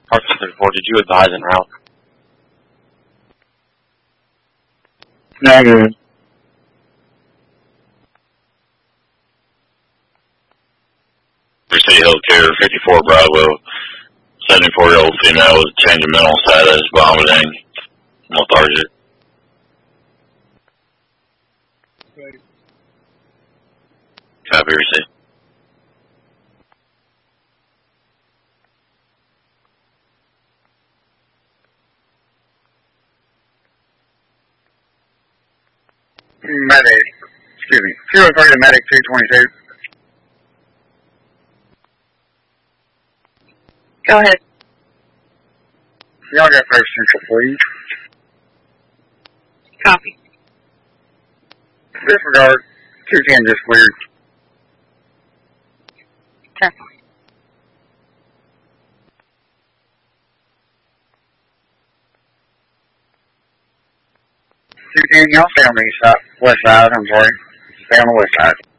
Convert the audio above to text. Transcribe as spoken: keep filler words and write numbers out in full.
Park thirty-four, did you advise en route? Negative. City Health Care, fifty-four Bravo, seventy-four-year-old female with change of mental status, vomiting, lethargic. Right. Copy receipt. Medic, excuse me, two oh three to Medic two twenty-two. Go ahead. Y'all got first central, please. Copy. Disregard, two ten just cleared. ten. two ten, y'all stay on the east side, west side, I'm sorry. Stay on the west side.